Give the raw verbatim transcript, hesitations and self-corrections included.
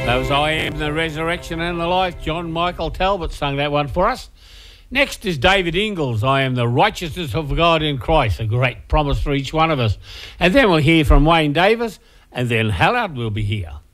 That was I Am the Resurrection and the Life. John Michael Talbot sung that one for us. Next is David Ingalls, I Am the Righteousness of God in Christ, a great promise for each one of us. And then we'll hear from Wayne Davis, and then Hallard will be here.